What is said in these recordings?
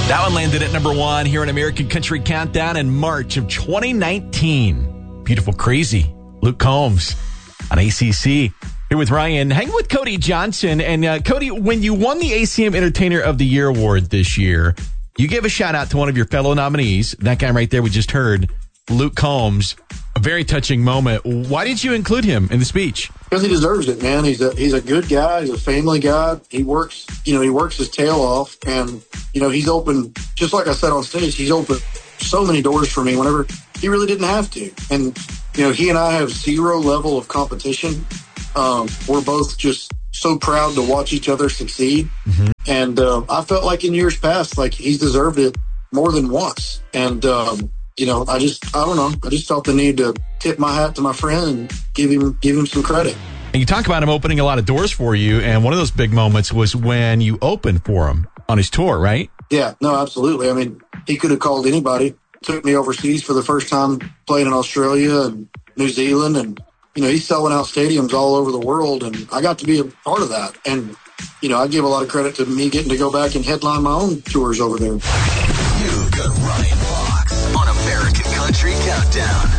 That one landed at number 1 here in American Country Countdown in March of 2019. Beautiful Crazy. Luke Combs on ACC. Here with Ryan, hanging with Cody Johnson. And Cody, when you won the ACM Entertainer of the Year award this year, you gave a shout out to one of your fellow nominees. That guy right there we just heard, Luke Combs. A very touching moment. Why did you include him in the speech? Because he deserves it, man. He's a good guy. He's a family guy. He works his tail off, and he's opened, just like I said on stage, he's opened so many doors for me whenever he really didn't have to. And he and I have zero level of competition. We're both just so proud to watch each other succeed. Mm-hmm. And I felt like in years past, like he's deserved it more than once. And I just felt the need to tip my hat to my friend and give him some credit. And you talk about him opening a lot of doors for you, and one of those big moments was when you opened for him on his tour, right? Yeah, no, absolutely. I mean, he could have called anybody. Took me overseas for the first time playing in Australia and New Zealand, and he's selling out stadiums all over the world, and I got to be a part of that. And I give a lot of credit to me getting to go back and headline my own tours over there. You've got Ryan Fox on American Country Countdown.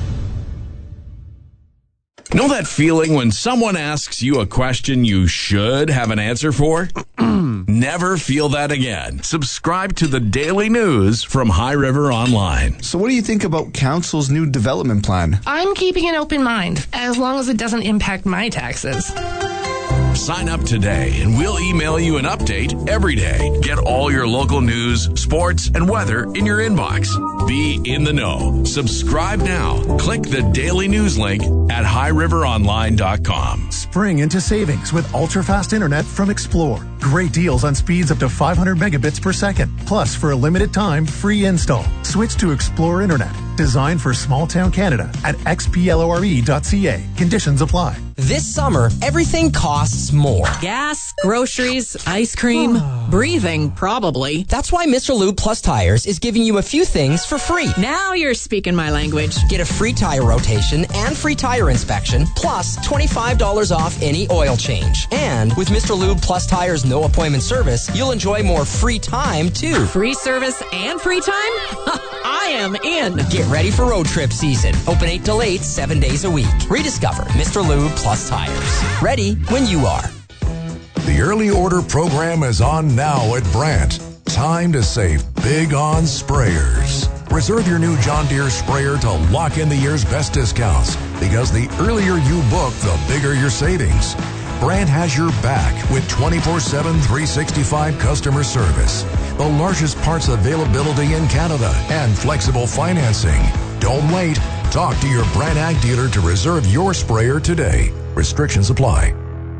Know that feeling when someone asks you a question you should have an answer for? Never feel that again. Subscribe to the daily news from High River Online. So what do you think about council's new development plan? I'm keeping an open mind, as long as it doesn't impact my taxes. Sign up today and we'll email you an update every day. Get all your local news, sports, and weather in your inbox. Be in the know. Subscribe now. Click the daily news link at highriveronline.com. Spring into savings with ultra-fast internet from Explore. Great deals on speeds up to 500 megabits per second. Plus, for a limited time, free install. Switch to Explore Internet. Designed for small-town Canada at xplore.ca. Conditions apply. This summer, everything costs more. Gas, groceries, ice cream, breathing, probably. That's why Mr. Lube Plus Tires is giving you a few things for free. Now you're speaking my language. Get a free tire rotation and free tire inspection, plus $25 off any oil change. And with Mr. Lube Plus Tires no appointment service, you'll enjoy more free time, too. Free service and free time? I am in. Get ready for road trip season. Open 8 till 8, 7 days a week. Rediscover Mr. Lube Plus Tires. Ready when you are. The early order program is on now at Brandt. Time to save big on sprayers. Reserve your new John Deere sprayer to lock in the year's best discounts, because the earlier you book, the bigger your savings. Brandt has your back with 24/7, 365 customer service, the largest parts availability in Canada, and flexible financing. Don't wait. Talk to your Brandt Ag dealer to reserve your sprayer today. Restrictions apply.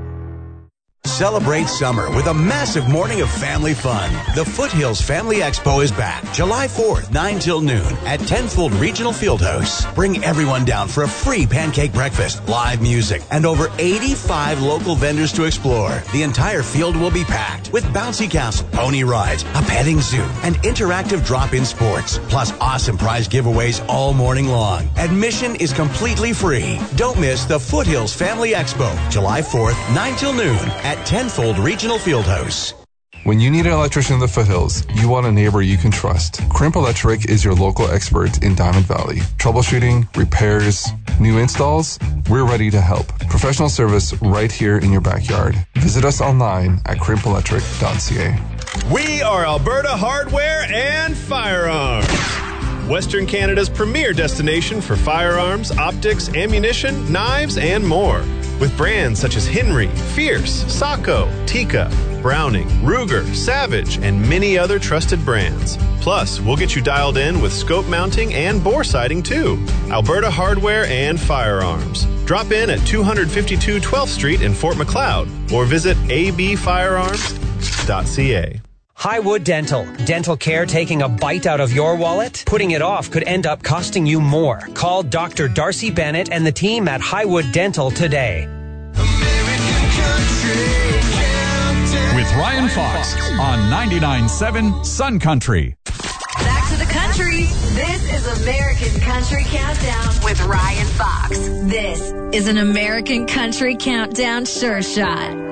Celebrate summer with a massive morning of family fun. The Foothills Family Expo is back July 4th, 9 till noon at Tenfold Regional Fieldhouse. Bring everyone down for a free pancake breakfast, live music, and over 85 local vendors to explore. The entire field will be packed with bouncy castle, pony rides, a petting zoo, and interactive drop-in sports, plus awesome prize giveaways all morning long. Admission is completely free. Don't miss the Foothills Family Expo, July 4th, 9 till noon at Tenfold Regional Fieldhouse. When you need an electrician in the Foothills, you want a neighbor you can trust. Crimp Electric is your local expert in Diamond Valley. Troubleshooting, repairs, new installs, we're ready to help. Professional service right here in your backyard. Visit us online at crimpelectric.ca. We are Alberta Hardware and Firearms, Western Canada's premier destination for firearms, optics, ammunition, knives, and more. With brands such as Henry, Fierce, Sako, Tika, Browning, Ruger, Savage, and many other trusted brands. Plus, we'll get you dialed in with scope mounting and bore sighting too. Alberta Hardware and Firearms. Drop in at 252 12th Street in Fort Macleod or visit abfirearms.ca. Highwood Dental. Dental care taking a bite out of your wallet? Putting it off could end up costing you more. Call Dr. Darcy Bennett and the team at Highwood Dental today. With Ryan Fox on 99.7 Sun Country. Back to the country. This is American Country Countdown with Ryan Fox. This is an American Country Countdown Sure Shot.